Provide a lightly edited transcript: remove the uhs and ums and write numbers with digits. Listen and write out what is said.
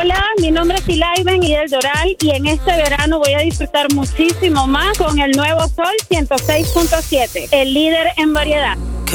Hola, mi nombre es Ilaiben y del Doral y en este verano voy a disfrutar muchísimo más con el nuevo Sol 106.7, el líder en variedad.